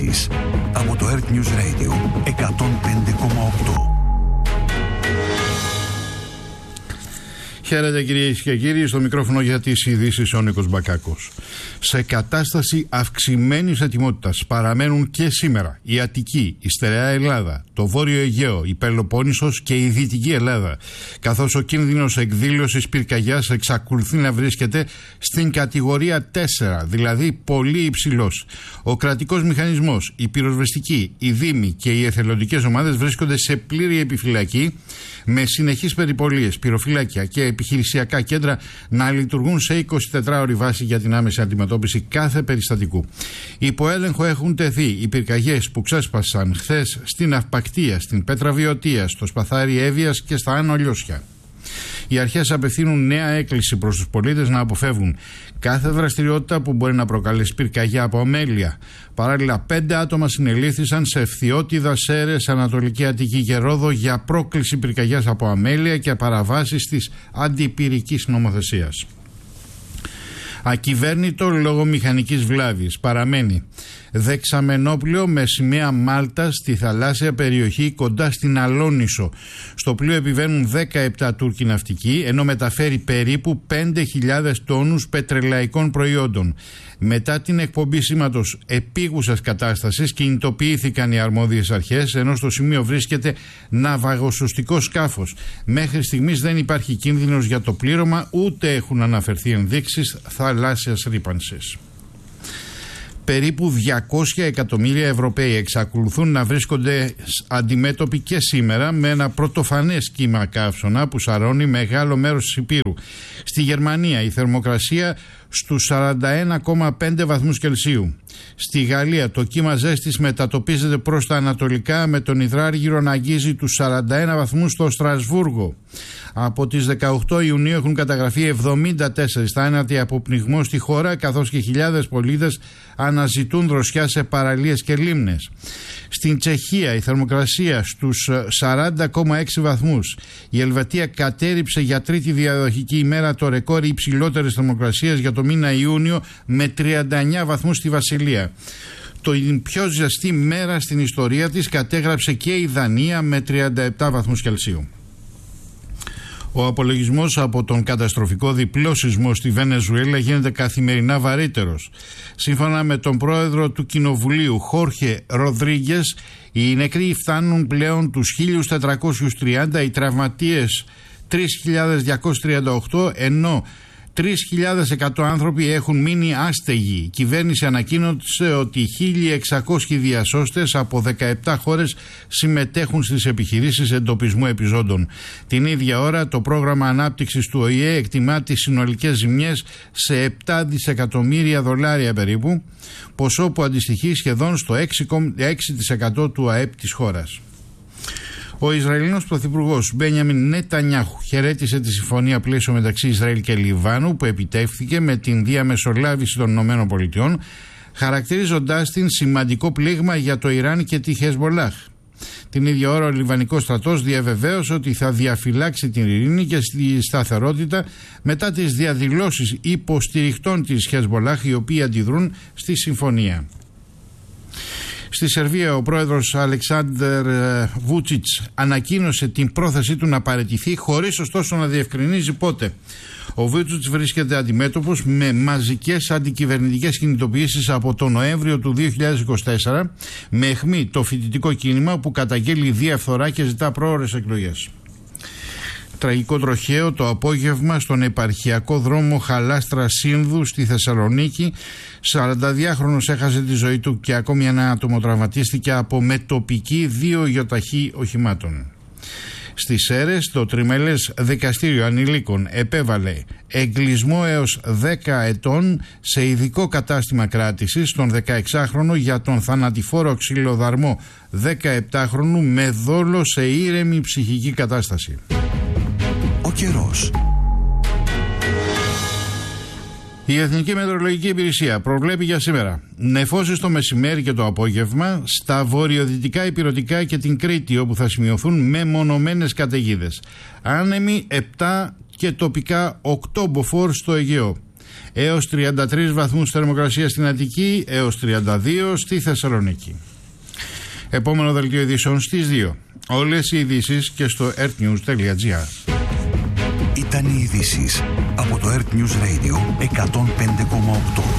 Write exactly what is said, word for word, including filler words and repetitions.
ειδήσεις από το Earth News Radio εκατόν πέντε κόμμα οκτώ. Χαίρετε κυρίες και κύριοι, στο μικρόφωνο για τις ειδήσεις ο Νίκος Μπακάκος. Σε κατάσταση αυξημένης ετοιμότητας παραμένουν και σήμερα η Αττική, η Στερεά Ελλάδα, το Βόρειο Αιγαίο, η Πελοπόννησος και η Δυτική Ελλάδα, καθώς ο κίνδυνος εκδήλωσης πυρκαγιάς εξακολουθεί να βρίσκεται στην κατηγορία τέσσερα, δηλαδή πολύ υψηλός. Ο κρατικός μηχανισμός, η πυροσβεστική, οι δήμοι και οι εθελοντικές ομάδες βρίσκονται σε πλήρη επιφυλακή, με συνεχείς περιπολίες, πυροφυλάκια και επιχειρησιακά κέντρα να λειτουργούν σε εικοσιτετράωρη βάση για την άμεση αντιμετώπιση κάθε περιστατικού. Υπό έλεγχο έχουν τεθεί οι πυρκαγιές που ξέσπασαν χθες στην Αυπακτία, στην Πέτρα Βιωτία, στο Σπαθάρι Εύβοιας και στα Άνω Λιώσια. Οι αρχές απευθύνουν νέα έκκληση προς τους πολίτες να αποφεύγουν κάθε δραστηριότητα που μπορεί να προκαλέσει πυρκαγιά από αμέλεια. Παράλληλα, πέντε άτομα συνελήφθησαν σε Ευθυότιδα, Σέρρες, Ανατολική Αττική και Ρόδο για πρόκληση πυρκαγιάς από αμέλεια και παραβάσεις της αντιπυρικής νομοθεσίας. Ακυβέρνητο λόγω μηχανικής βλάβης παραμένει δεξαμενόπλιο με σημαία Μάλτα στη θαλάσσια περιοχή κοντά στην Αλόνισο. Στο πλοίο επιβαίνουν δεκαεπτά Τούρκοι ναυτικοί, ενώ μεταφέρει περίπου πέντε χιλιάδες τόνους πετρελαϊκών προϊόντων. Μετά την εκπομπή σήματος επίγουσας κατάστασης κινητοποιήθηκαν οι αρμόδιες αρχές, ενώ στο σημείο βρίσκεται ναυαγοσωστικό σκάφος. Μέχρι στιγμής δεν υπάρχει κίνδυνος για το πλήρωμα, ούτε έχουν αναφερθεί ενδείξεις θαλάσσιας ρύπανσης. Περίπου διακόσια εκατομμύρια Ευρωπαίοι εξακολουθούν να βρίσκονται αντιμέτωποι και σήμερα με ένα πρωτοφανές κύμα καύσωνα που σαρώνει μεγάλο μέρος της Υπήρου. Στη Γερμανία η θερμοκρασία στους σαράντα ένα κόμμα πέντε βαθμούς Κελσίου. Στη Γαλλία το κύμα ζέστης μετατοπίζεται προς τα ανατολικά, με τον υδράργυρο να αγγίζει τους σαράντα ένα βαθμούς στο Στρασβούργο. Από τις δεκαοκτώ Ιουνίου έχουν καταγραφεί εβδομήντα τέσσερις θάνατοι από πνιγμό στη χώρα, καθώς και χιλιάδες πολίτες αναζητούν δροσιά σε παραλίες και λίμνες. Στην Τσεχία η θερμοκρασία στους σαράντα κόμμα έξι βαθμούς. Η Ελβετία κατέρριψε για τρίτη διαδοχική ημέρα το ρεκόρ υψηλότερης θερμοκρασίας για το μήνα Ιούνιο, με τριάντα εννέα βαθμούς στη Βασιλεία. Το πιο ζεστή μέρα στην ιστορία της κατέγραψε και η Δανία με τριάντα επτά βαθμούς Κελσίου. Ο απολογισμός από τον καταστροφικό διπλό σεισμό στη Βενεζουέλα γίνεται καθημερινά βαρύτερος. Σύμφωνα με τον πρόεδρο του Κοινοβουλίου, Χόρχε Ροδρίγκες, οι νεκροί φτάνουν πλέον τους χίλια τετρακόσιους τριάντα, οι τραυματίες τρεις χιλιάδες διακόσιους τριάντα οκτώ, ενώ τρεις χιλιάδες εκατό άνθρωποι έχουν μείνει άστεγοι. Η κυβέρνηση ανακοίνωσε ότι χίλια εξακόσιοι διασώστες από δεκαεπτά χώρες συμμετέχουν στις επιχειρήσεις εντοπισμού επιζώντων. Την ίδια ώρα το πρόγραμμα ανάπτυξης του Ο Η Ε εκτιμά τις συνολικές ζημιές σε επτά δισεκατομμύρια δολάρια περίπου, ποσό που αντιστοιχεί σχεδόν στο έξι κόμμα έξι τοις εκατό του ΑΕΠ της χώρας. Ο Ισραηλινός Πρωθυπουργός Μπένιαμιν Νετανιάχου χαιρέτησε τη συμφωνία πλαίσιο μεταξύ Ισραήλ και Λιβάνου που επιτεύχθηκε με την διαμεσολάβηση των ΗΠΑ, χαρακτηρίζοντάς την σημαντικό πλήγμα για το Ιράν και τη Χεσμολάχ. Την ίδια ώρα ο Λιβανικός στρατός διαβεβαίωσε ότι θα διαφυλάξει την ειρήνη και τη σταθερότητα μετά τις διαδηλώσεις υποστηριχτών της Χεσμολάχ, οι οποίοι αντιδρούν στη συμφωνία. Στη Σερβία ο πρόεδρος Αλεξάνδερ Βούτσιτς ανακοίνωσε την πρόθεσή του να παραιτηθεί, χωρίς ωστόσο να διευκρινίζει πότε. Ο Βούτσιτς βρίσκεται αντιμέτωπος με μαζικές αντικυβερνητικές κινητοποιήσεις από τον Νοέμβριο του δύο χιλιάδες είκοσι τέσσερα, με αιχμή το φοιτητικό κίνημα που καταγγέλει διαφθορά και ζητά πρόωρες εκλογές. Τραγικό τροχαίο το απόγευμα στον επαρχιακό δρόμο Χαλάστρα Σύνδου στη Θεσσαλονίκη. σαρανταδυάχρονος έχασε τη ζωή του και ακόμη ένα άτομο τραυματίστηκε από μετοπική δύο γιοταχή οχημάτων. Στις Σέρρες το τριμελές δικαστήριο ανηλίκων επέβαλε εγκλεισμό έως δέκα ετών σε ειδικό κατάστημα κράτησης στον δεκαεξάχρονο για τον θανατηφόρο ξυλοδαρμό δεκαεπτάχρονου με δόλο σε ήρεμη ψυχική κατάσταση. Ο καιρός. Η Εθνική Μετεωρολογική Υπηρεσία προβλέπει για σήμερα νεφώσεις το μεσημέρι και το απόγευμα στα βορειοδυτικά ηπειρωτικά και την Κρήτη, όπου θα σημειωθούν μεμονωμένες καταιγίδες. Άνεμοι επτά και τοπικά οκτώ μποφόρ στο Αιγαίο. έως τριάντα τρεις βαθμούς θερμοκρασία στην Αττική, έως τριάντα δύο στη Θεσσαλονίκη. Επόμενο δελτίο ειδήσεων στις δύο. Όλες οι ειδήσεις και στο earthnews τελεία gr. Ήταν οι ειδήσεις από το Earth News Radio εκατόν πέντε κόμμα οκτώ.